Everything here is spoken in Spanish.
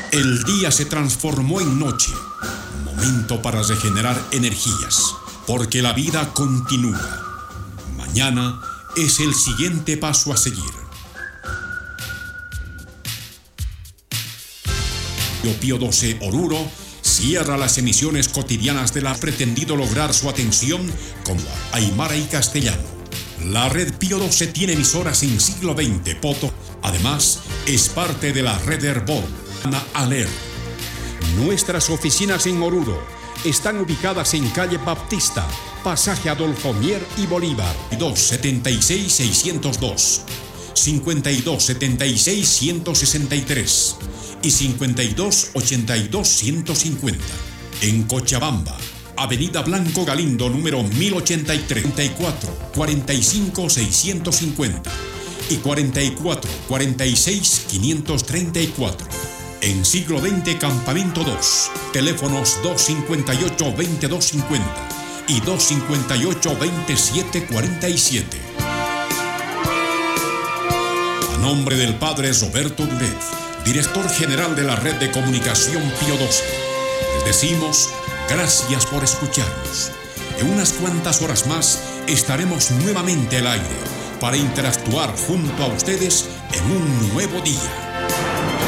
El día se transformó en noche, momento para regenerar energías, porque la vida continúa. Mañana es el siguiente paso a seguir. Pío XII Oruro cierra las emisiones cotidianas de la pretendido lograr su atención como aymara y castellano. La red Pío XII tiene emisoras en siglo XX, Poto. Además, es parte de la red Herbol, Aler. Nuestras oficinas en Oruro están ubicadas en calle Baptista, pasaje Adolfo Mier y Bolívar, 276-602, 5276-163 y 5282-150. En Cochabamba, Avenida Blanco Galindo, número 1083, 44-45-650 y 44-46-534. En siglo XX, Campamento 2, teléfonos 258-2250 y 258-2747. A nombre del padre Roberto Duret, director general de la Red de Comunicación Pío XII, les decimos gracias por escucharnos. En unas cuantas horas más estaremos nuevamente al aire para interactuar junto a ustedes en un nuevo día.